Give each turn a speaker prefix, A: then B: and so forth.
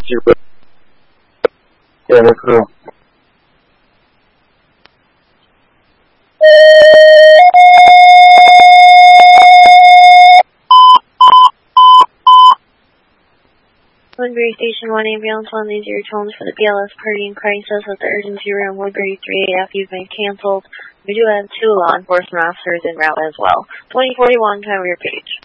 A: Yeah, that's cool.
B: Woodbury Station 1 ambulance on these your tones for the BLS party in crisis at the urgency room. Woodbury 3AF, you've been canceled. We do have 2 law enforcement officers en route as well. 2041, time of your page.